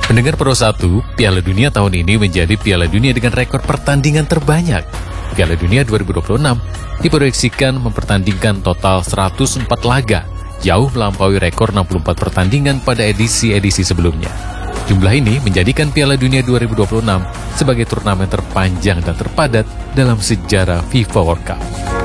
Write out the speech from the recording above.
Pendengar Pro 1, Piala Dunia tahun ini menjadi Piala Dunia dengan rekor pertandingan terbanyak. Piala Dunia 2026 diproyeksikan mempertandingkan total 104 laga, jauh melampaui rekor 64 pertandingan pada edisi-edisi sebelumnya. Jumlah ini menjadikan Piala Dunia 2026 sebagai turnamen terpanjang dan terpadat dalam sejarah FIFA World Cup.